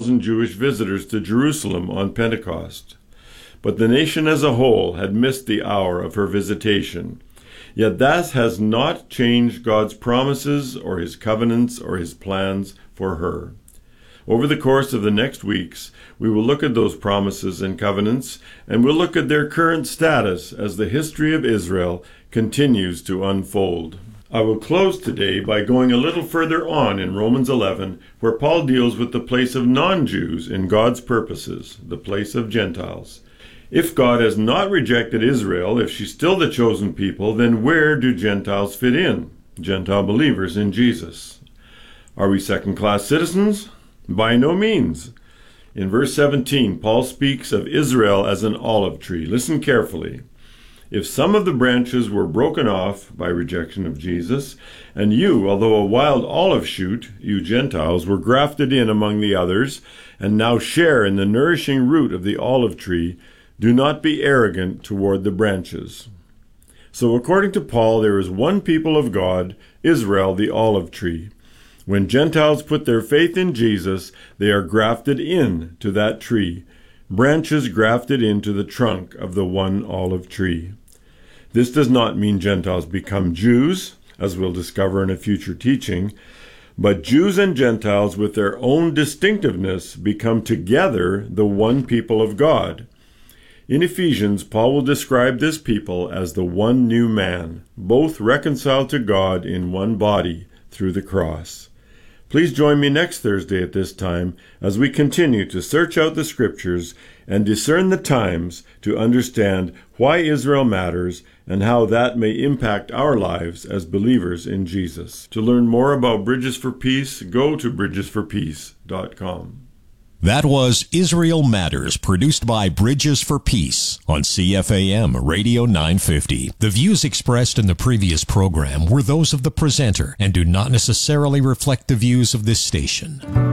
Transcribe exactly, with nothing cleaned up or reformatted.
thousand Jewish visitors to Jerusalem on Pentecost. But the nation as a whole had missed the hour of her visitation. Yet that has not changed God's promises or his covenants or his plans for her. Over the course of the next weeks, we will look at those promises and covenants, and we'll look at their current status as the history of Israel continues to unfold. I will close today by going a little further on in Romans eleven, where Paul deals with the place of non-Jews in God's purposes, the place of Gentiles. If God has not rejected Israel, if she's still the chosen people, then where do Gentiles fit in? Gentile believers in Jesus. Are we second-class citizens? By no means. In verse seventeen, Paul speaks of Israel as an olive tree. Listen carefully. If some of the branches were broken off by rejection of Jesus, and you, although a wild olive shoot, you Gentiles, were grafted in among the others, and now share in the nourishing root of the olive tree, do not be arrogant toward the branches. So according to Paul, there is one people of God, Israel, the olive tree. When Gentiles put their faith in Jesus, they are grafted in to that tree, branches grafted into the trunk of the one olive tree. This does not mean Gentiles become Jews, as we'll discover in a future teaching, but Jews and Gentiles with their own distinctiveness become together the one people of God. In Ephesians, Paul will describe this people as the one new man, both reconciled to God in one body through the cross. Please join me next Thursday at this time as we continue to search out the Scriptures and discern the times to understand why Israel matters and how that may impact our lives as believers in Jesus. To learn more about Bridges for Peace, go to bridges for peace dot com. That was Israel Matters, produced by Bridges for Peace on C F A M Radio nine fifty. The views expressed in the previous program were those of the presenter and do not necessarily reflect the views of this station.